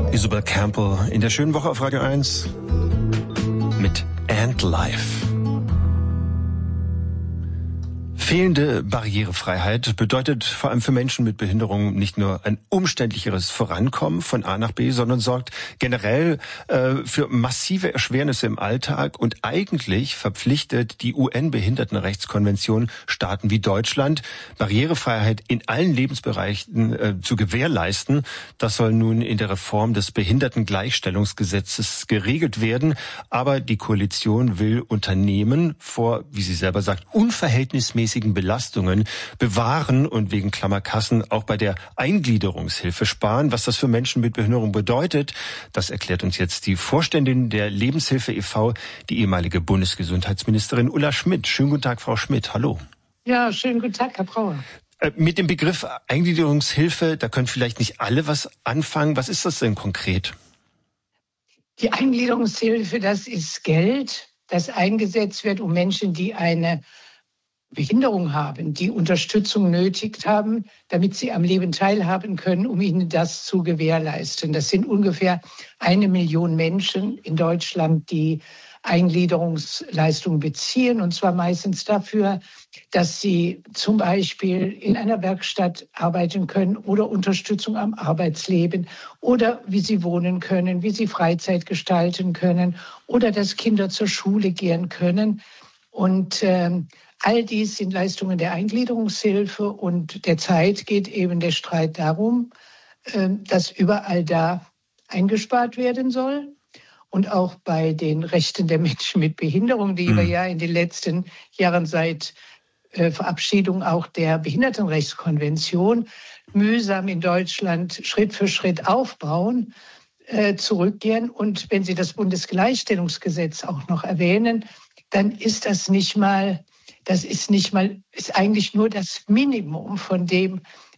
Isabel Campbell in der schönen Woche auf Radio 1 mit Antlife. Fehlende Barrierefreiheit bedeutet vor allem für Menschen mit Behinderung nicht nur ein umständlicheres Vorankommen von A nach B, sondern sorgt generell für massive Erschwernisse im Alltag. Und eigentlich verpflichtet die UN-Behindertenrechtskonvention Staaten wie Deutschland, Barrierefreiheit in allen Lebensbereichen zu gewährleisten. Das soll nun in der Reform des Behindertengleichstellungsgesetzes geregelt werden. Aber die Koalition will Unternehmen vor, wie sie selber sagt, unverhältnismäßigen Belastungen bewahren und wegen Klammerkassen auch bei der Eingliederungshilfe sparen. Was das für Menschen mit Behinderung bedeutet, das erklärt uns jetzt die Vorständin der Lebenshilfe e.V., die ehemalige Bundesgesundheitsministerin Ulla Schmidt. Schönen guten Tag, Frau Schmidt. Hallo. Ja, schönen guten Tag, Herr Brauer. Mit dem Begriff Eingliederungshilfe, da können vielleicht nicht alle was anfangen. Was ist das denn konkret? Die Eingliederungshilfe, das ist Geld, das eingesetzt wird, um Menschen, die eine Behinderung haben, die Unterstützung nötig haben, damit sie am Leben teilhaben können, um ihnen das zu gewährleisten. Das sind ungefähr 1 Million Menschen in Deutschland, die Eingliederungsleistungen beziehen, und zwar meistens dafür, dass sie zum Beispiel in einer Werkstatt arbeiten können oder Unterstützung am Arbeitsleben oder wie sie wohnen können, wie sie Freizeit gestalten können oder dass Kinder zur Schule gehen können. Und all dies sind Leistungen der Eingliederungshilfe, und derzeit geht eben der Streit darum, dass überall da eingespart werden soll. Und auch bei den Rechten der Menschen mit Behinderung, die wir ja in den letzten Jahren seit Verabschiedung auch der Behindertenrechtskonvention mühsam in Deutschland Schritt für Schritt aufbauen, zurückgehen. Und wenn Sie das Bundesgleichstellungsgesetz auch noch erwähnen, dann ist das ist eigentlich nur das Minimum von dem,